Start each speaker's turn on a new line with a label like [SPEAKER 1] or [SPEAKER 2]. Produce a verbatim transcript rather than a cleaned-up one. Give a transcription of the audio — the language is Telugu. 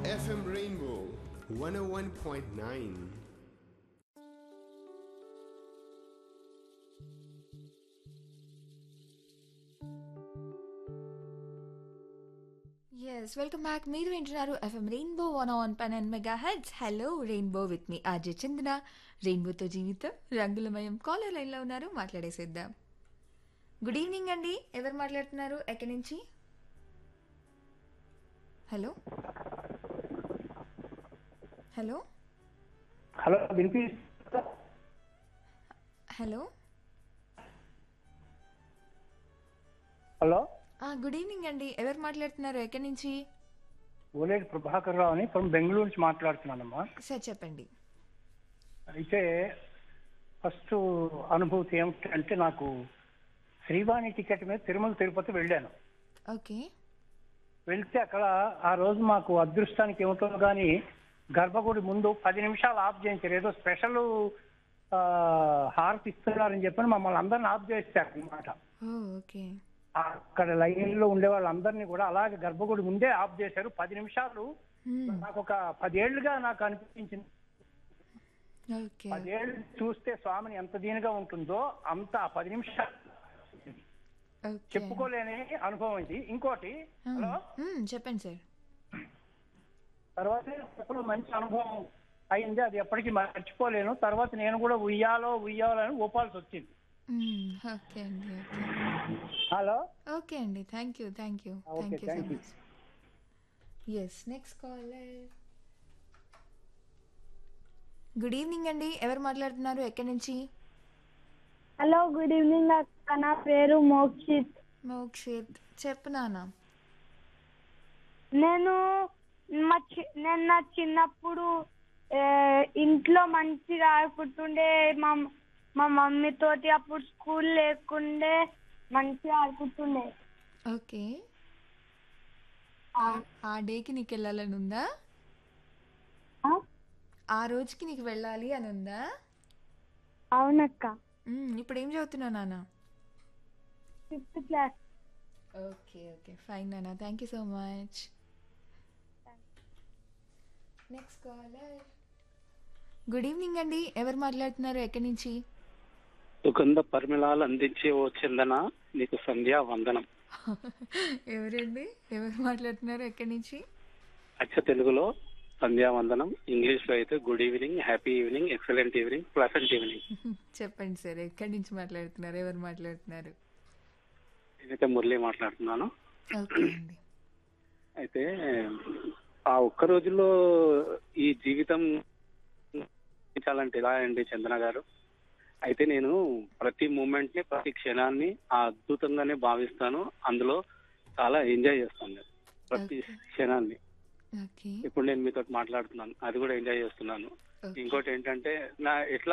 [SPEAKER 1] F M Rainbow one oh one point nine.
[SPEAKER 2] Yes welcome back. మీరు వింటున్నారు ఎఫ్ఎం రెయిన్బో వన్ వన్ పన్ and mega heads. Hello rainbow with me RJ చందన. రెయిన్బోతో జీవితం రంగులమయం. కాలర్ లైన్లో ఉన్నారు, మాట్లాడేసేద్దాం. గుడ్ ఈవినింగ్ అండి. ఎవరు మాట్లాడుతున్నారు, ఎక్కడి నుంచి? హలో హలో
[SPEAKER 3] హలో వినిపి
[SPEAKER 2] హలో
[SPEAKER 3] హలో
[SPEAKER 2] గుడ్ ఈవినింగ్ అండి. ఎవరు మాట్లాడుతున్నారు, ఎక్కడి నుంచి?
[SPEAKER 3] ఓలేటి ప్రభాకర్ రావు అని ఫ్రమ్ బెంగళూరు నుంచి మాట్లాడుతున్నానమ్మా.
[SPEAKER 2] సార్ చెప్పండి.
[SPEAKER 3] అయితే ఫస్ట్ అనుభూతి ఏమిటంటే, నాకు శ్రీవాణి టికెట్ మీద తిరుమల తిరుపతి వెళ్ళాను.
[SPEAKER 2] ఓకే.
[SPEAKER 3] వెళ్తే అక్కడ ఆ రోజు మాకు అదృష్టానికి ఏమిటో కానీ గర్భగుడి ముందు పది నిమిషాలు ఆఫ్ చేయించారు. ఏదో స్పెషల్ హారతి ఇస్తున్నారని చెప్పని మమ్మల్ని అందరిని ఆఫ్ చేస్తారు అనమాట.
[SPEAKER 2] ఓకే.
[SPEAKER 3] అక్కడ లైన్ లో ఉండే వాళ్ళందరినీ కూడా అలాగే గర్భగుడి ముందే ఆఫ్ చేశారు. పది నిమిషాలు నాకు ఒక పదేళ్లుగా నాకు అనిపించింది. పదేళ్ళు చూస్తే స్వామిని ఎంత దీనిగా ఉంటుందో అంత ఆ పది నిమిషాలు చెప్పుకోలేని అనుభవం ఇది. ఇంకోటి, హలో
[SPEAKER 2] చెప్పండి సార్.
[SPEAKER 3] తర్వాత ఎప్పుడు మంచి అనుభవం అయింది, అది ఎప్పటికీ మర్చిపోలేను. తర్వాత నేను కూడా ఉయ్యాలో ఉయ్యాలో అని ఊపాల్సి వచ్చింది.
[SPEAKER 2] ఓకే అండి.
[SPEAKER 3] హలో
[SPEAKER 2] ఓకే అండి. Thank you thank you thank you so much. Yes, next caller. Good evening అండి. ఎవరు మాట్లాడుతున్నారు, ఎక్కడి నుంచి?
[SPEAKER 4] హలో, గుడ్ ఈవినింగ్ అక్క. నా పేరు మోక్షిత్.
[SPEAKER 2] మోక్షిత్, చెప్పు నాన్న.
[SPEAKER 4] నేను మా చి- నేను నా చిన్నప్పుడు ఏ, ఇంట్లో మంచిగా ఆడుకుంటుండే. మా మా మమ్మీ తోటి అప్పుడు స్కూల్ లేకుండే మంచిగా ఆడుకుంటుండే.
[SPEAKER 2] ఓకే. ఆ డేకి నీకు వెళ్ళాలని ఉందా?
[SPEAKER 4] ఆ?
[SPEAKER 2] ఆ రోజుకి నీకు వెళ్ళాలి అని ఉందా?
[SPEAKER 4] అవునక్క.
[SPEAKER 2] మ్మ్, ఇప్పుడు ఏం చదువుతున్నావు నాన్న?
[SPEAKER 4] Fifth class.
[SPEAKER 2] Okay okay fine నాన్న, thank you so much. Next caller. Good evening అండి. ఎవరు మాట్లాడుతున్నారు, ఎక్కడి నుంచి?
[SPEAKER 5] సుగంధ పరిమళాలు అందించే ఓ చందన, నీకు సంధ్యా వందనం.
[SPEAKER 2] ఎవరండి, ఎవరు మాట్లాడుతున్నారు, ఎక్కడి నుంచి?
[SPEAKER 5] అచ్చ తెలుగులో సంధ్యా వందనం, ఇంగ్లీష్ లో అయితే good evening, happy evening, excellent evening, pleasant evening.
[SPEAKER 2] చెప్పండి సార్, ఎక్కడి నుంచి మాట్లాడుతున్నారు, ఎవరు మాట్లాడుతున్నారు?
[SPEAKER 5] నేనైతే మురళి మాట్లాడుతున్నాను.
[SPEAKER 2] ఓకే అండి.
[SPEAKER 5] అయితే ఆ ఒక్క రోజుల్లో ఈ జీవితం చాలంటే ఎలా అండి చందన గారు? అయితే నేను ప్రతి మూమెంట్ ని, ప్రతి క్షణాన్ని ఆ అద్భుతంగానే భావిస్తాను. అందులో చాలా ఎంజాయ్ చేస్తాను ప్రతి క్షణాన్ని.
[SPEAKER 2] ఓకే.
[SPEAKER 5] ఇప్పుడు నేను మీతో మాట్లాడుతున్నాను, అది కూడా ఎంజాయ్ చేస్తున్నాను. ఇంకోటి ఏంటంటే, నా ఎట్లా